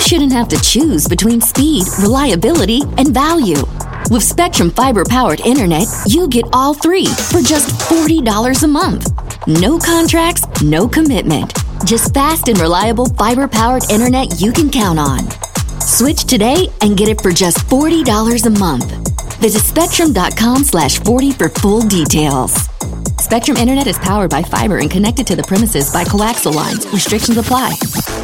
shouldn't have to choose between speed, reliability, and value. With Spectrum Fiber-powered internet, you get all three for just $40 a month. No contracts, no commitment. Just fast and reliable fiber-powered internet you can count on. Switch today and get it for just $40 a month. Visit spectrum.com/40 for full details. Spectrum Internet is powered by fiber and connected to the premises by coaxial lines. Restrictions apply.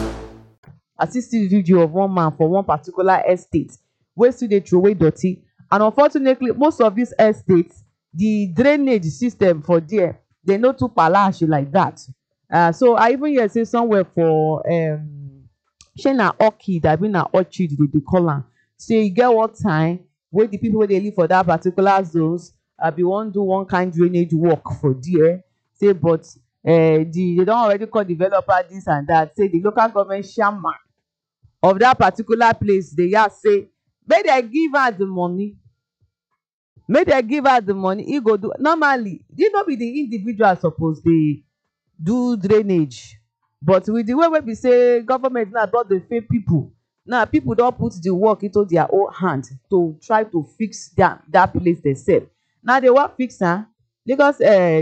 I see video of one man for one particular estate where still they throw away dirty. And unfortunately, most of these estates, the drainage system for there, they no too palash like that. So I even hear say somewhere for Shena Orchid, I mean Orchid, they call them. So you get what time where the people where they live for that particular zones be want do one kind drainage work for there. Say, but they don't already call developer this and that. Say the local government shaman of that particular place, they just say, may they give her the money. May they give her the money. He go do normally. This not be the individual suppose they do drainage, but with the way we say government now brought the fake people. Now people don't put the work into their own hand to try to fix that place themselves. Now they want fix because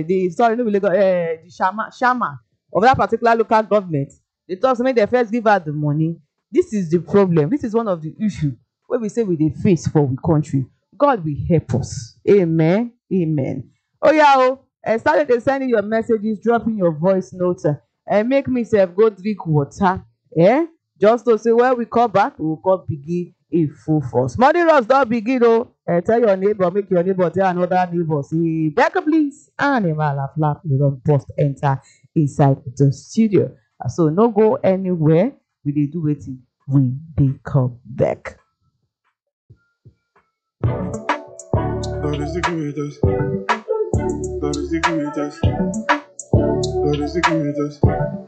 the shaman of that particular local government, they talk make they first give her the money. This is the problem. This is one of the issues where we say we dey face for the country. God will help us. Amen. Amen. Oh yeah, started to sending your messages, dropping your voice notes, and make me say go drink water. Just to say when we come back, we will come begin in full force. Money rush don't begin though. Tell your neighbor, make your neighbor tell another neighbor. Say, Becca, please. Animal laugh. We don't bust enter inside the studio. So no go anywhere. We dey do wetin we dey come back. God is the greatest. God is the greatest. God is the greatest.